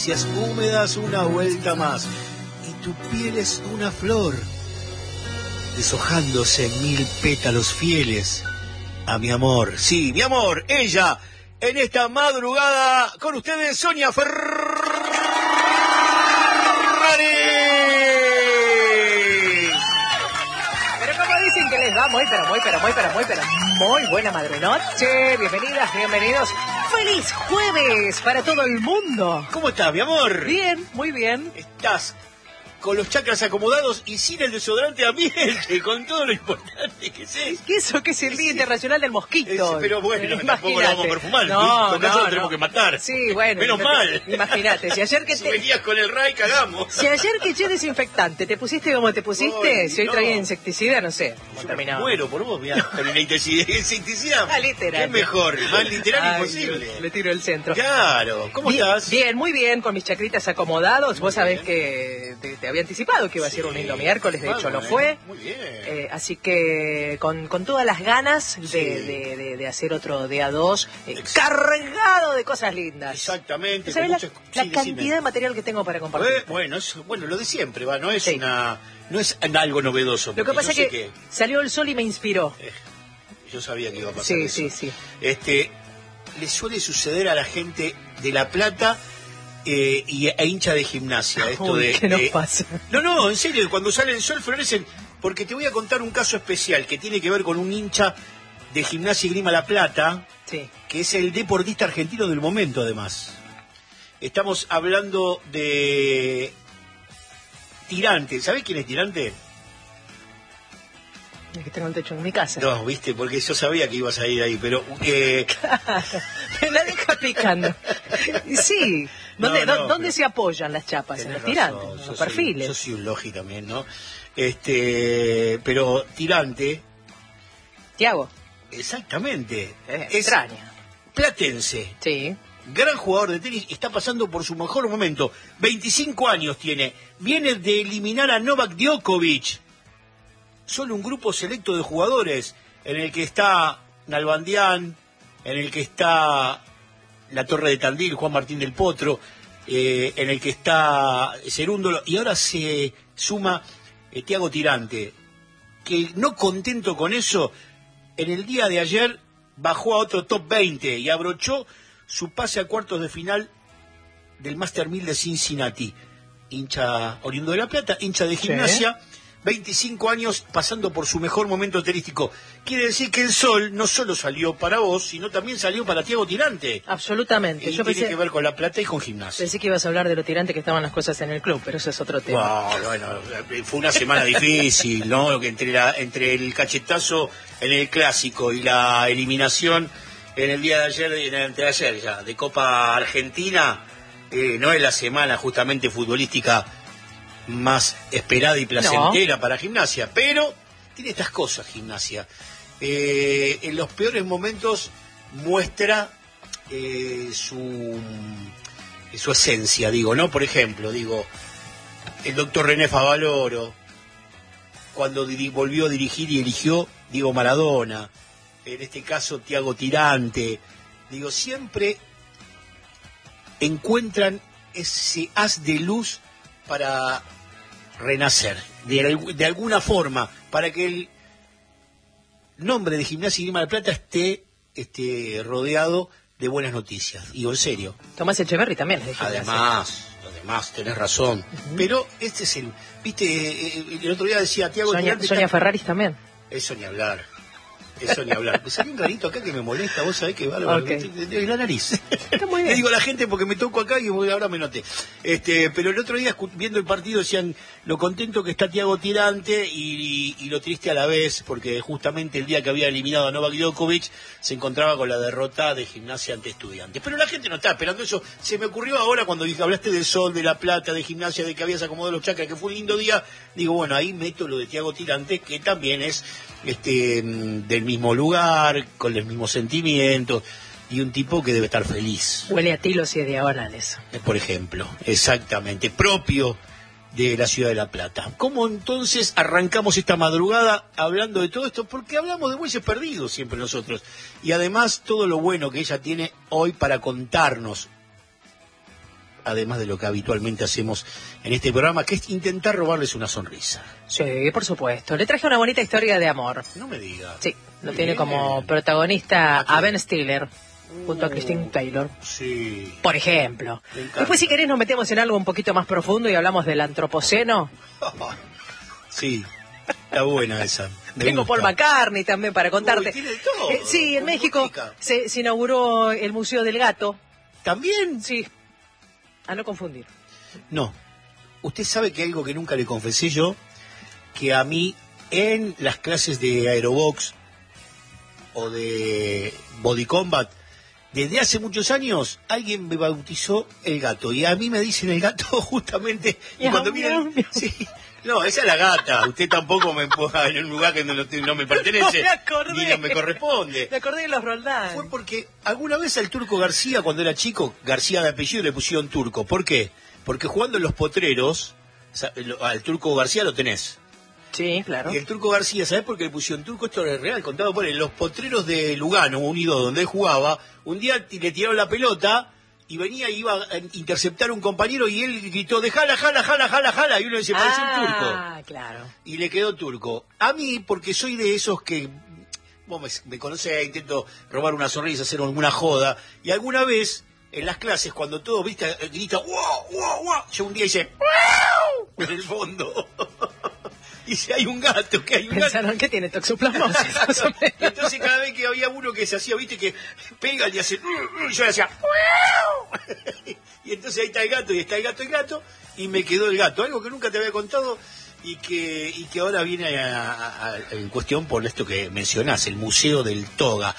Húmedas una vuelta más y tu piel es una flor deshojándose en 1000 pétalos fieles a mi amor. Sí, mi amor, ella en esta madrugada con ustedes Sonia Ferrari. Pero como dicen que les va muy buena madrunoche. Bienvenidas, bienvenidos. ¡Feliz jueves para todo el mundo! ¿Cómo estás, mi amor? Bien, muy bien. Estás con los chakras acomodados y sin el desodorante ambiente, con todo lo importante que sé. ¿Qué eso que es el Día Internacional del Mosquito? Pero bueno, tampoco lo Imagínate. vamos a perfumar. No, con eso no, lo tenemos que matar. Sí, bueno. Menos mal. Imagínate, si ayer que Si venías con el Ray, cagamos. Si ayer que eché desinfectante, ¿te pusiste como te pusiste? Ay, Si hoy no. traía insecticida, no sé. ¿Cómo Yo me terminaba? muero por vos, mirá, con la insecticida. Ah, literal. ¿Qué mejor? Más literal Ay, imposible. Le tiro el centro. Claro, ¿cómo estás? Bien, muy bien, con mis chacritas acomodados. Vos sabés que te había anticipado que iba a ser un lindo miércoles, de hecho lo fue. Muy bien. Así que con todas las ganas de hacer otro día 2 cargado de cosas lindas. Exactamente. ¿Sabés con la muchas- cantidad de material que tengo para compartir? Bueno, lo de siempre, va, no es Sí. no es algo novedoso. Lo que porque pasa yo es sé que salió el sol y me inspiró. yo sabía que iba a pasar Sí, eso. sí. Le suele suceder a la gente de La Plata e hincha de gimnasia. Esto Uy, ¿qué nos pasa? No, en serio, cuando sale el sol florecen. Porque te voy a contar un caso especial que tiene que ver con un hincha de Gimnasia y Esgrima La Plata, Sí. que es el deportista argentino del momento, además. Estamos hablando de Tirante. ¿Sabés quién es Tirante? Es que tengo el techo en mi casa. No, viste, porque yo sabía que ibas a ir ahí, pero... Me la deja picando. Sí. ¿Dónde, No, ¿dónde pero- se apoyan las chapas? En Tenés los tirantes, razón, en yo los soy- perfiles. Yo soy un logi también, ¿no? Pero Tirante, Tiago, exactamente, es extraña. platense, Sí. gran jugador de tenis, está pasando por su mejor momento, 25 años tiene, viene de eliminar a Novak Djokovic, solo un grupo selecto de jugadores, en el que está Nalbandián, en el que está La Torre de Tandil, Juan Martín del Potro, en el que está Cerúndolo, y ahora se suma Tiago Tirante, que no contento con eso, en el día de ayer bajó a otro top 20 y abrochó su pase a cuartos de final del Master 1000 de Cincinnati. Hincha oriundo de La Plata, hincha de Gimnasia, 25 años pasando por su mejor momento tenístico. Quiere decir que el sol no solo salió para vos, sino también salió para Tiago Tirante. Absolutamente. Y Yo tiene pensé que ver con La Plata y con Gimnasia. que ibas a hablar de lo tirante que estaban las cosas en el club, pero eso es otro tema. Bueno, fue una semana difícil, ¿no? Que entre el cachetazo en el clásico y la eliminación en el día de ayer, anteayer ya, de Copa Argentina, no es la semana justamente futbolística más esperada y placentera para Gimnasia, pero tiene estas cosas Gimnasia. En los peores momentos muestra su esencia, digo, ¿no? Por ejemplo, el doctor René Favaloro, cuando volvió a dirigir y eligió Diego Maradona, en este caso Tiago Tirante, siempre encuentran ese haz de luz para renacer, de alguna forma, para que el nombre de Gimnasia y Esgrima de La Plata esté rodeado de buenas noticias. Digo, en serio. Tomás Echeverri también. Además, tenés razón. Pero este es el otro día decía Tiago Tirante... Sonia Ferraris también. Eso ni hablar. Me salió un garito acá que me molesta, vos sabés que va de la nariz. Está muy bien. Le digo a la gente porque me toco acá y ahora me noté. Pero el otro día viendo el partido decían lo contento que está Tiago Tirante y lo triste a la vez, porque justamente el día que había eliminado a Novak Djokovic se encontraba con la derrota de Gimnasia ante Estudiantes. Pero la gente no está esperando eso. Se me ocurrió ahora cuando hablaste del sol, de La Plata, de Gimnasia, de que habías acomodado los chakras, que fue un lindo día. Digo, bueno, ahí meto lo de Tiago Tirante, que también es del mismo lugar, con los mismos sentimientos, y un tipo que debe estar feliz. Huele a tilos y a diagonales. Por ejemplo, exactamente, propio de la ciudad de La Plata. ¿Cómo entonces arrancamos esta madrugada hablando de todo esto? Porque hablamos de bueyes perdidos siempre nosotros. Y además todo lo bueno que ella tiene hoy para contarnos. además de lo que habitualmente hacemos en este programa, que es intentar robarles una sonrisa. Sí, por supuesto. Le traje una bonita historia de amor. No me diga. Sí, lo Muy tiene bien. como protagonista ¿A quién? a Ben Stiller, junto a Christine Taylor. Sí. Por ejemplo. Me encanta. Después, si querés, nos metemos en algo un poquito más profundo y hablamos del antropoceno. Sí, está buena esa. Me Tengo gusta. Paul McCartney también para contarte. Uy, tiene de todo. Sí, en Con México música. se inauguró el Museo del Gato. ¿También? Sí, a no confundir. No. Usted sabe que algo que nunca le confesé yo, que a mí en las clases de aerobox o de body combat, desde hace muchos años alguien me bautizó el gato y a mí me dicen el gato justamente y Miau, cuando miran miau, miau. sí, no, esa es la gata, usted tampoco me ponga en un lugar que no me pertenece No me acordé. ni no me corresponde. Me acordé de los Roldán. Fue porque alguna vez al Turco García, cuando era chico, García de apellido, le pusieron Turco. ¿Por qué? Porque jugando en los potreros, al Turco García lo tenés. Sí, claro. Y el Turco García, ¿sabés por qué le pusieron Turco? Esto es real, contado por él. Los potreros de Lugano, unido donde él jugaba, un día le tiraron la pelota y venía y iba a interceptar a un compañero y él gritó, dejala, jala, jala, jala, jala. Y uno dice, parece un Turco. Ah, claro. Y le quedó Turco. A mí, porque soy de esos que, vos me conocés, intento robar una sonrisa, hacer alguna joda, y alguna vez, en las clases, cuando todos, viste, grita, wow, wow, wow, yo un día hice, wow, en el fondo. Dice, hay un gato, que hay un gato. Pensaron que tiene toxoplasmosis, más o menos. Y entonces cada vez que había uno que se hacía, viste, que pega y hace, y yo le hacía, y entonces ahí está el gato, y está el gato, y me quedó el gato. Algo que nunca te había contado y que ahora viene en cuestión por esto que mencionás, el Museo del Toga.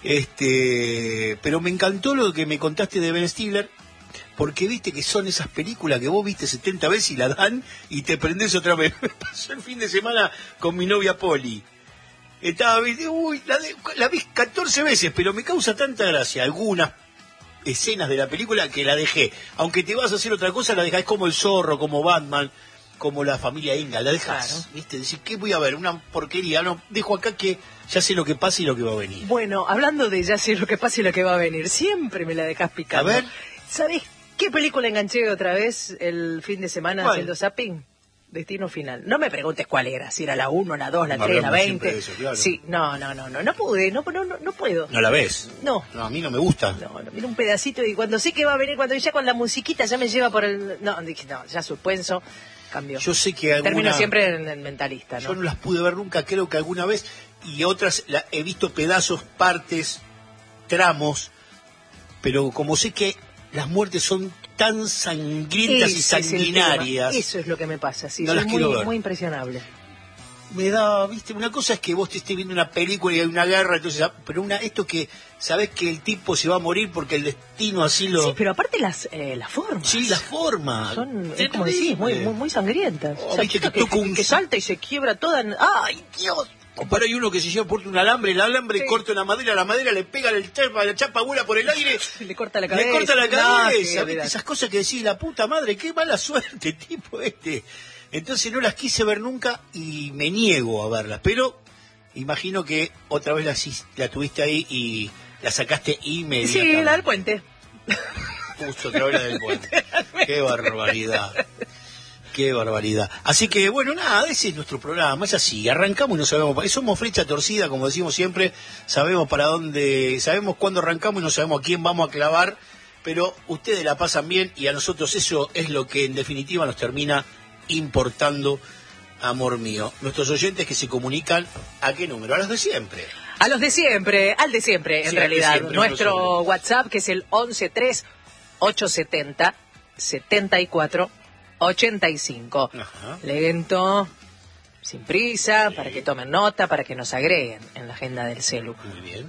Pero me encantó lo que me contaste de Ben Stiller, porque viste que son esas películas que vos viste 70 veces y la dan y te prendés otra vez. Me pasó el fin de semana con mi novia Poli. Estaba, uy, la vi 14 veces, pero me causa tanta gracia algunas escenas de la película que la dejé. Aunque te vas a hacer otra cosa, la dejás. Es como El Zorro, como Batman, como la familia Inga, la dejás. Claro. ¿Viste? Decís, ¿qué voy a ver? Una porquería. No, dejo acá que ya sé lo que pasa y lo que va a venir. Bueno, hablando de ya sé lo que pasa y lo que va a venir, siempre me la dejás picando. A ver. ¿Sabés qué película enganché otra vez el fin de semana ¿Cuál? haciendo zapping? Destino Final. No me preguntes cuál era, si era la 1, la 2, la 3, la Hablamos siempre 20. de eso, claro. Sí, no pude, no puedo. ¿No la ves? No. No, a mí no me gusta. No, mira un pedacito y cuando sé que va a venir, cuando ya con la musiquita ya me lleva por el... No, dije, no, ya suspenso, cambió. Yo sé que alguna... Termino siempre en el mentalista, ¿no? Yo no las pude ver nunca, creo que alguna vez, y otras he visto pedazos, partes, tramos, pero como sé que las muertes son tan sangrientas y Ese es el sanguinarias, tema. Eso es lo que me pasa, sí, No soy las quiero ver. muy impresionable. me da, viste, una cosa es que vos te estés viendo una película y hay una guerra, entonces, pero esto que sabés que el tipo se va a morir porque el destino así lo... Sí, pero aparte las formas. Sí, las formas. Son, Es como decís, muy, terrible. muy sangrientas. Oh, O sea, viste que que, toca un- que salta y se quiebra toda. ¡Ay, Dios! Pero hay uno que se lleva por un alambre, el alambre Sí. corta la madera le pega la chapa vuela por el aire, Le corta la cabeza. le corta la No, cabeza, sí, ¿viste? olvidate. Esas cosas que decís, la puta madre, qué mala suerte, tipo este. Entonces no las quise ver nunca y me niego a verlas, pero imagino que otra vez la tuviste ahí y la sacaste inmediatamente. Sí, la del puente. Justo otra vez la del puente. Qué barbaridad. Qué barbaridad. Así que, bueno, nada, ese es nuestro programa, es así, arrancamos y no sabemos, somos flecha torcida, como decimos siempre, sabemos para dónde, sabemos cuándo arrancamos y no sabemos a quién vamos a clavar, pero ustedes la pasan bien y a nosotros eso es lo que en definitiva nos termina importando, amor mío. Nuestros oyentes que se comunican, ¿a qué número? A los de siempre. A los de siempre, al de siempre, en Sí, al de realidad. siempre, Nuestro uno WhatsApp, que es el 113870-7485. Ajá. Lento, sin prisa, para que tomen nota, para que nos agreguen en la agenda del celu. Muy bien.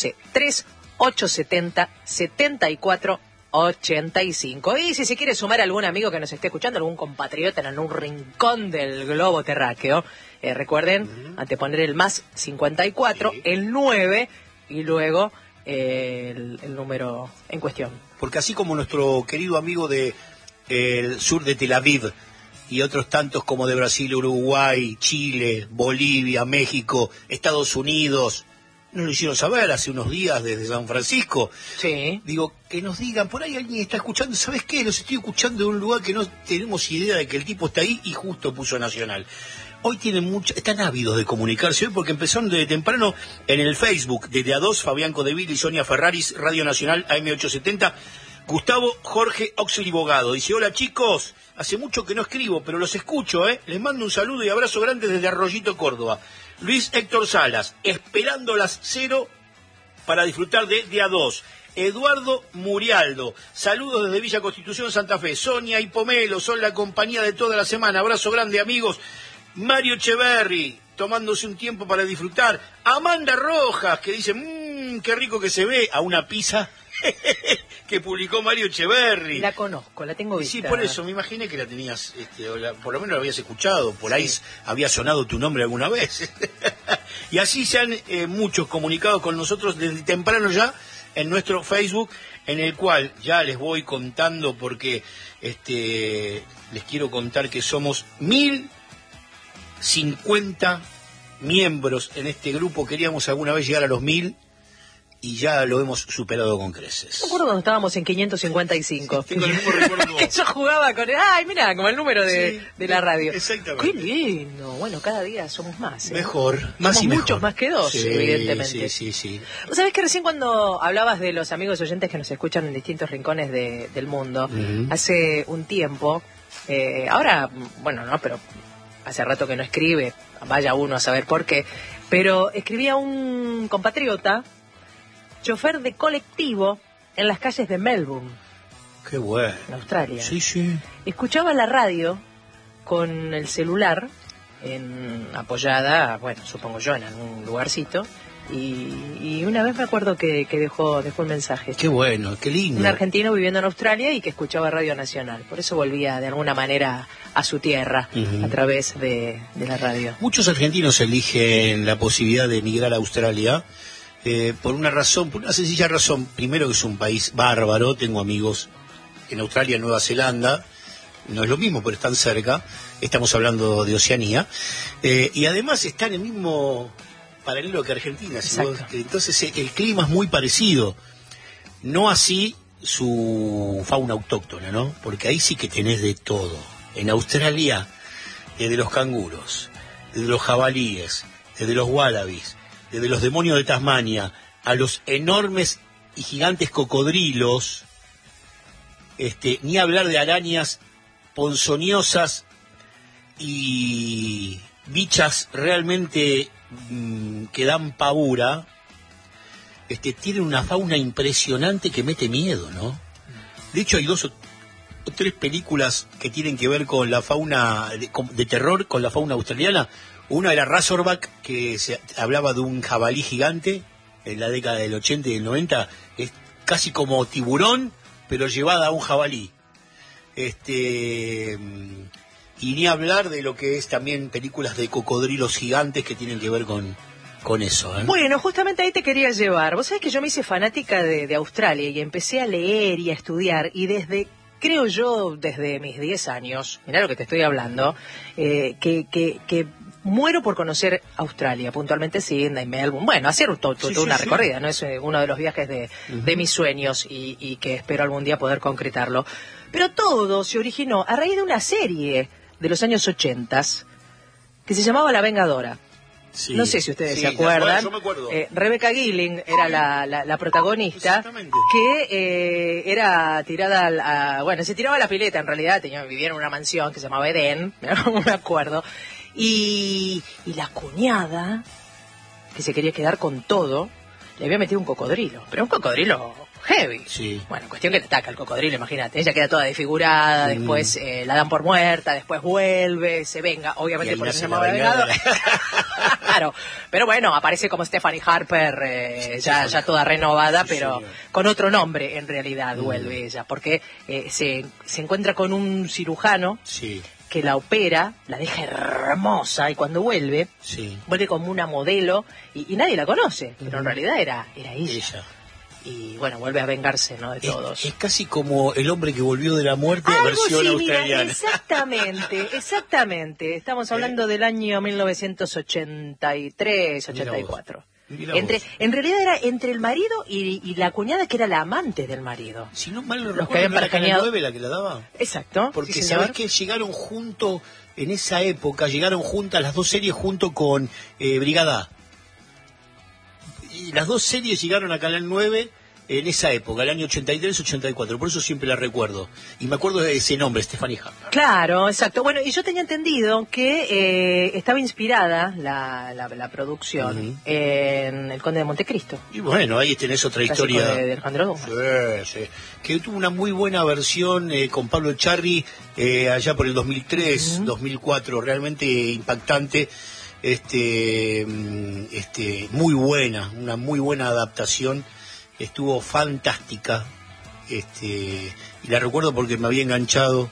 113870-7485. Y si se quiere sumar algún amigo que nos esté escuchando, algún compatriota en algún rincón del globo terráqueo, recuerden anteponer el más 54, Sí. el 9 y luego el número en cuestión. Porque así como nuestro querido amigo de el sur de Tel Aviv y otros tantos como de Brasil, Uruguay, Chile, Bolivia, México, Estados Unidos, nos lo hicieron saber hace unos días desde San Francisco. Sí. Digo, que nos digan, por ahí alguien está escuchando, ¿sabes qué? Los estoy escuchando de un lugar que no tenemos idea de que el tipo está ahí y justo puso Nacional. Hoy están ávidos de comunicarse hoy porque empezaron desde temprano en el Facebook, desde A2, Fabián Codeville y Sonia Ferraris, Radio Nacional AM870, Gustavo Jorge Oxley Bogado. Dice, hola chicos, hace mucho que no escribo, pero los escucho, les mando un saludo y abrazo grande desde Arroyito, Córdoba. Luis Héctor Salas, esperando las 0 para disfrutar de A2. Eduardo Murialdo, saludos desde Villa Constitución, Santa Fe. Sonia y Pomelo son la compañía de toda la semana. Abrazo grande, amigos. Mario Echeverri, tomándose un tiempo para disfrutar. Amanda Rojas, que dice, qué rico que se ve, a una pizza que publicó Mario Echeverri. La conozco, la tengo vista. Sí, por eso, me imaginé que la tenías, por lo menos la habías escuchado, por ahí había sonado tu nombre alguna vez. Y así se han muchos comunicado con nosotros desde temprano ya en nuestro Facebook, en el cual ya les voy contando porque les quiero contar que somos 1050 miembros en este grupo. Queríamos alguna vez llegar a los 1000 y ya lo hemos superado con creces. Me acuerdo cuando estábamos en 555. Tengo el mismo recuerdo. Que yo jugaba con ay, mira, como el número de la radio. Exactamente. Qué lindo. Bueno, cada día somos más. Mejor, más somos y mejor. Muchos más que dos, evidentemente. Sí. ¿Vos sabés que recién cuando hablabas de los amigos oyentes que nos escuchan en distintos rincones del mundo, hace un tiempo, ahora, bueno, no, pero hace rato que no escribe, vaya uno a saber por qué, pero escribía un compatriota, chofer de colectivo en las calles de Melbourne. Qué bueno. En Australia. Sí. Escuchaba la radio con el celular apoyada, bueno, supongo yo, en algún lugarcito. Y una vez me acuerdo que dejó un mensaje. Qué bueno, qué lindo. Un argentino viviendo en Australia y que escuchaba Radio Nacional. Por eso volvía de alguna manera a su tierra a través de la radio. Muchos argentinos eligen la posibilidad de emigrar a Australia por una sencilla razón. Primero, que es un país bárbaro. Tengo amigos en Australia, en Nueva Zelanda. No es lo mismo, pero están cerca. Estamos hablando de Oceanía. Y además está en el mismo paralelo que Argentina. Entonces el clima es muy parecido. No así su fauna autóctona, ¿no? Porque ahí sí que tenés de todo. En Australia, desde los canguros, desde los jabalíes, desde los wallabies, desde los demonios de Tasmania, a los enormes y gigantes cocodrilos, ni hablar de arañas ponzoñosas y bichas realmente que dan pavura. Tienen una fauna impresionante que mete miedo, ¿no? De hecho, hay 2 o 3 películas que tienen que ver con la fauna de terror, con la fauna australiana. Una era Razorback, que se hablaba de un jabalí gigante en la década del 80 y del 90. Es casi como Tiburón, pero llevada a un jabalí. Y ni hablar de lo que es también películas de cocodrilos gigantes que tienen que ver con eso. Bueno, justamente ahí te quería llevar. Vos sabés que yo me hice fanática de Australia y empecé a leer y a estudiar, y creo yo, desde mis 10 años, mirá lo que te estoy hablando, que muero por conocer Australia, puntualmente Sydney, Melbourne. Bueno, hacer toda una recorrida, ¿no? Es uno de los viajes de mis sueños y que espero algún día poder concretarlo. Pero todo se originó a raíz de una serie de los años 80 que se llamaba La Vengadora. Sí, no sé si ustedes se acuerdan. Yo me acuerdo. Rebecca Gilling era la protagonista, que era tirada bueno, se tiraba a la pileta en realidad, vivía en una mansión que se llamaba Edén, no me acuerdo. Y la cuñada, que se quería quedar con todo, le había metido un cocodrilo, pero un cocodrilo heavy. Sí. Bueno, cuestión que te ataca el cocodrilo, imagínate. Ella queda toda desfigurada, después la dan por muerta, después vuelve, se venga, obviamente por eso se llama Vengadora. Claro, pero bueno, aparece como Stephanie Harper, ya toda renovada, pero con otro nombre en realidad vuelve ella, porque se encuentra con un cirujano que la opera, la deja hermosa, y cuando vuelve como una modelo, y nadie la conoce, pero en realidad era ella. Y bueno, vuelve a vengarse, ¿no?, de todos. Es casi como El hombre que volvió de la muerte, versión australiana. Exactamente. Estamos hablando del año 1983, 84. En realidad era entre el marido y la cuñada, que era la amante del marido. Si no mal lo Los recuerdo, que habían ¿no era Canal paracaneado. 9 la que la daba? Exacto. Porque sí, sabés señor. que llegaron juntos, en esa época, llegaron juntas las dos series junto con Brigada A. Y las dos series llegaron a Canal 9 en esa época, el año 83-84, por eso siempre la recuerdo. Y me acuerdo de ese nombre, Stephanie Harper. Claro, exacto. Bueno, y yo tenía entendido que estaba inspirada la producción en El Conde de Montecristo. Y bueno, ahí tenés otra Clásico historia. de Alejandro Dumas. Sí. Que tuvo una muy buena versión con Pablo Echarri allá por el 2003, 2004, realmente impactante. Muy buena, una muy buena adaptación. Estuvo fantástica, y la recuerdo porque me había enganchado,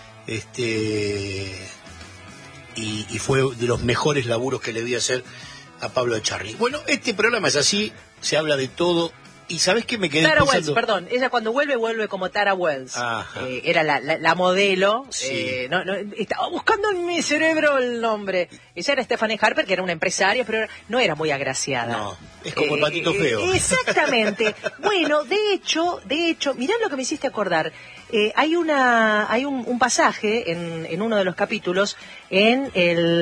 y fue de los mejores laburos que le di a hacer a Pablo Echarri. Bueno, este programa es así, se habla de todo, y ¿sabés qué me quedé Tara pensando? Wells, perdón, ella cuando vuelve como Tara Wells. Ajá. Era la modelo. Sí. No, estaba buscando en mi cerebro el nombre. Ella era Stephanie Harper, que era una empresaria, pero no era muy agraciada. No, es como el patito feo. Exactamente. Bueno, de hecho, mirá lo que me hiciste acordar. Hay un pasaje en uno de los capítulos en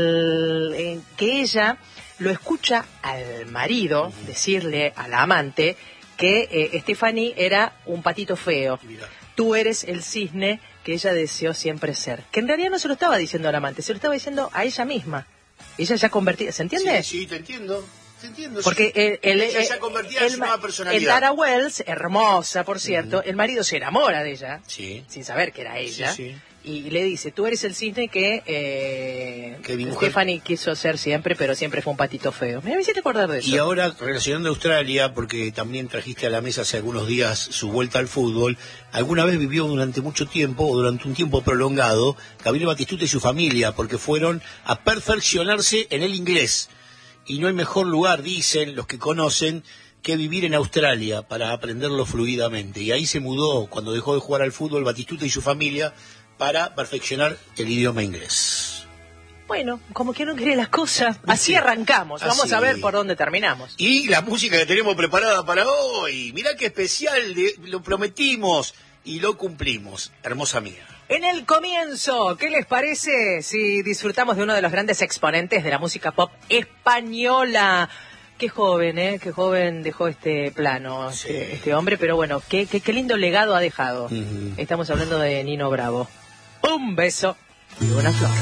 que ella lo escucha al marido decirle a la amante que Stephanie era un patito feo. Mirá. Tú eres el cisne que ella deseó siempre ser. Que en realidad no se lo estaba diciendo al amante, se lo estaba diciendo a ella misma. Ella ya convertida, ¿se entiende? Sí, te entiendo. Porque ella ya convertida en su nueva personalidad. el Tara Wells, hermosa por cierto, el marido se enamora de ella, Sí. sin saber que era ella, Sí. y le dice, tú eres el cisne que mujer. Stephanie quiso ser siempre, pero siempre fue un patito feo. Me hiciste acordar de eso. Y ahora, relacionando a Australia, porque también trajiste a la mesa hace algunos días su vuelta al fútbol, alguna vez vivió durante mucho tiempo, o durante un tiempo prolongado, Gabriel Batistuta y su familia, porque fueron a perfeccionarse en el inglés. Y no hay mejor lugar, dicen los que conocen, que vivir en Australia para aprenderlo fluidamente. Y ahí se mudó, cuando dejó de jugar al fútbol, Batistuta y su familia, para perfeccionar el idioma inglés. Bueno, como que no quiere las cosas, así arrancamos. Vamos Así. a ver por dónde terminamos. Y la música que tenemos preparada para hoy. Mirá qué especial, lo prometimos y lo cumplimos. Hermosa mía. En el comienzo, ¿qué les parece si disfrutamos de uno de los grandes exponentes de la música pop española? Qué joven, qué joven dejó este plano, Sí. este hombre, pero bueno, qué lindo legado ha dejado. Estamos hablando de Nino Bravo. Un beso y una flor.